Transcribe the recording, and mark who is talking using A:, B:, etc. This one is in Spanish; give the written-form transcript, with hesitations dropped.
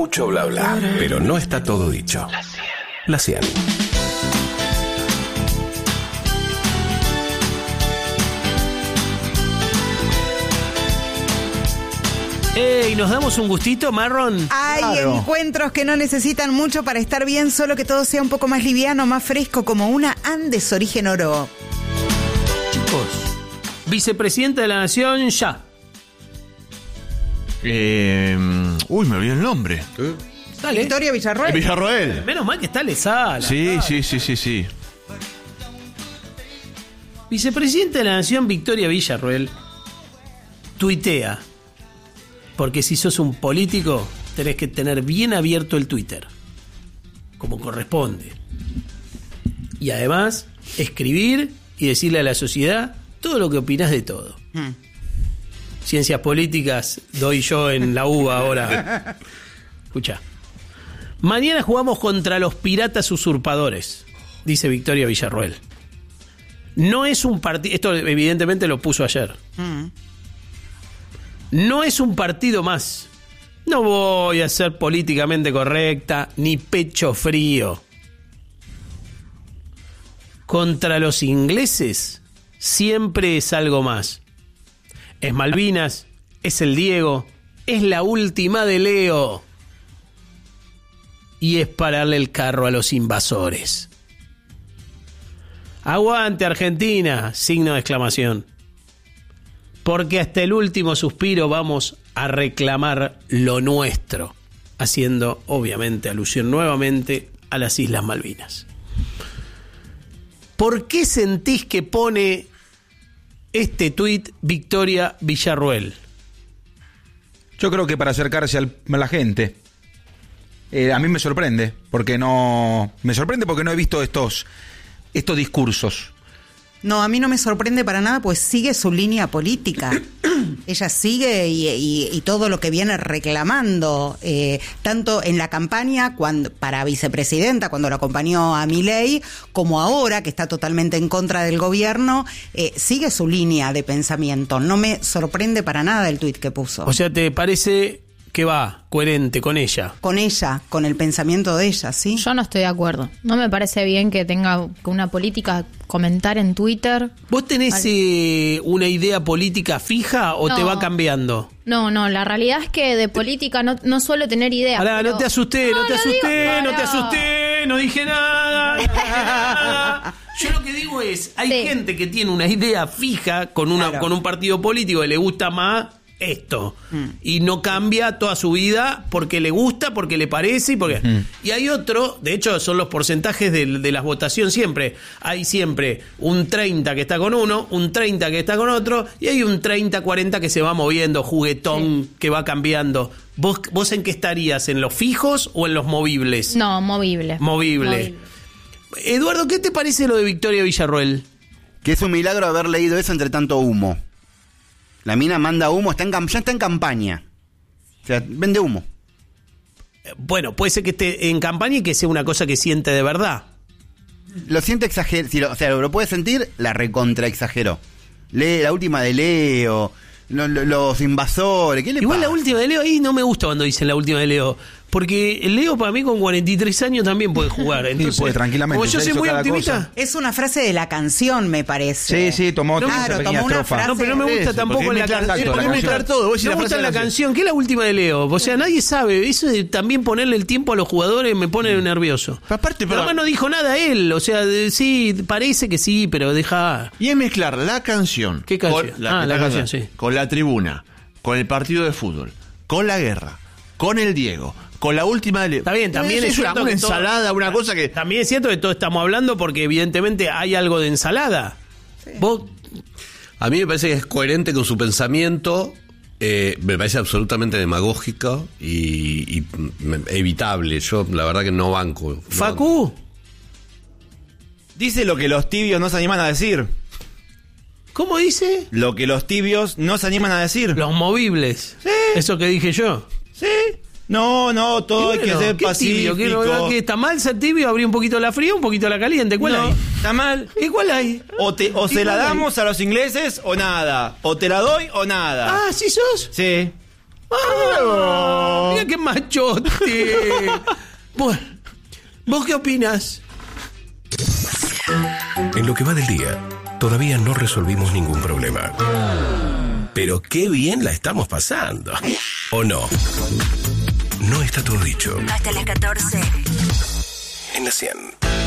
A: Mucho bla bla, pero no está todo dicho. La Cian.
B: ¡Ey! ¿Nos damos un gustito, Marron?
C: Hay encuentros que no necesitan mucho para estar bien, solo que todo sea un poco más liviano, más fresco, como una Andes Origen Oro.
B: Chicos, vicepresidenta de la Nación, ya.
D: Me olvidé el nombre.
B: Dale.
C: Victoria Villarroel.
D: Villarroel.
B: Menos mal que está Lesala.
D: Sí.
B: Vicepresidenta de la Nación, Victoria Villarroel, tuitea. Porque si sos un político, tenés que tener bien abierto el Twitter, como corresponde. Y además, escribir y decirle a la sociedad todo lo que opinás de todo. Ciencias políticas doy yo en la UBA ahora. Escucha. Mañana jugamos contra los piratas usurpadores, dice Victoria Villarroel. No es un partido... Esto evidentemente lo puso ayer. No es un partido más. No voy a ser políticamente correcta ni pecho frío. Contra los ingleses siempre es algo más. Es Malvinas, es el Diego, es la última de Leo. Y es pararle el carro a los invasores. Aguante Argentina, signo de exclamación. Porque hasta el último suspiro vamos a reclamar lo nuestro, haciendo obviamente alusión nuevamente a las Islas Malvinas. ¿Por qué sentís que pone este tuit Victoria Villarroel?
E: Yo creo que para acercarse a la gente. A mí me sorprende, porque no he visto estos discursos.
C: No, a mí no me sorprende para nada, pues sigue su línea política. Ella sigue y todo lo que viene reclamando, tanto en la campaña para vicepresidenta, cuando lo acompañó a Milei, como ahora, que está totalmente en contra del gobierno, sigue su línea de pensamiento. No me sorprende para nada el tuit que puso.
B: O sea, ¿te parece que va coherente con ella?
C: Con ella, con el pensamiento de ella, ¿sí?
F: Yo no estoy de acuerdo. No me parece bien que tenga una política comentar en Twitter.
B: ¿Vos tenés una idea política fija o te va cambiando?
F: No, la realidad es que de política no suelo tener ideas.
B: Pará, no te asusté, no te asusté, no dije nada. Yo lo que digo es, hay gente que tiene una idea fija con un partido político que le gusta más esto y no cambia toda su vida porque le gusta, porque le parece y hay otro, de hecho son los porcentajes de las votaciones siempre, hay siempre un 30 que está con uno, un 30 que está con otro y hay un 30-40 que se va moviendo, juguetón, que va cambiando. ¿Vos en qué estarías? ¿En los fijos o en los movibles?
F: No, movible.
B: Eduardo, ¿qué te parece lo de Victoria Villarroel?
G: Que es un milagro haber leído eso entre tanto humo. La mina manda humo, ya está en campaña. O sea, vende humo.
B: Bueno, puede ser que esté en campaña y que sea una cosa que siente de verdad.
G: Lo siente exagerado. O sea, lo puede sentir, la recontra exageró. Lee la última de Leo, los invasores. ¿Qué le
B: Igual
G: pasa?
B: la última de Leo, ahí no me gusta cuando dicen la última de Leo. Porque Leo para mí con 43 años también puede jugar. Entonces,
E: puede tranquilamente.
B: Como yo soy muy optimista.
C: Es una frase de la canción, me parece.
E: Sí, tomó
C: Claro,
E: esa pequeña
C: tomó una
E: estrofa.
C: frase.
B: No, pero no me gusta tampoco la canción.
E: ¿Por qué mezclar todo?
B: No me gusta la canción. ¿Qué es la última de Leo? O sea, nadie sabe. Eso de también ponerle el tiempo a los jugadores me pone nervioso.
D: Aparte,
B: pero además no dijo nada él. O sea, sí, parece que sí, pero deja...
D: Y es mezclar la canción.
B: ¿Qué canción? La canción, sí.
D: Con la tribuna, con el partido de fútbol, con la guerra, con el Diego, con la última de Leo.
B: Está bien, también es
D: una ensalada, una cosa que...
B: También es cierto que todos estamos hablando porque evidentemente hay algo de ensalada. Sí. Vos...
A: A mí me parece que es coherente con su pensamiento, me parece absolutamente demagógico y evitable. Yo la verdad que no banco.
B: Facu.
E: Dice lo que los tibios no se animan a decir.
B: ¿Cómo dice?
E: Lo que los tibios no se animan a decir.
B: Los movibles. Sí. Eso que dije yo.
E: Sí. No, todo hay que ser pacífico.
B: ¿Qué está mal ser tibio? Abrir un poquito la fría, un poquito la caliente. ¿Cuál hay?
E: Está mal.
B: ¿Y cuál hay?
E: O se la damos a los ingleses o nada. O te la doy o nada.
B: Ah, ¿sí sos?
E: Sí.
B: Ah, Mira qué machote. Bueno, ¿vos qué opinas?
H: En lo que va del día, todavía no resolvimos ningún problema. Pero qué bien la estamos pasando. ¿O no? No está todo dicho.
I: Hasta las 14.
H: En la 100.